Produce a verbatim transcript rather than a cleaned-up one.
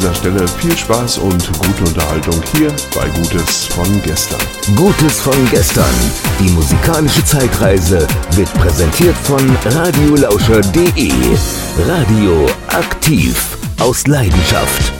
dieser Stelle viel Spaß und gute Unterhaltung hier bei Gutes von gestern. Gutes von gestern. Die musikalische Zeitreise wird präsentiert von radiolauscher punkt de. Radio aktiv aus Leidenschaft.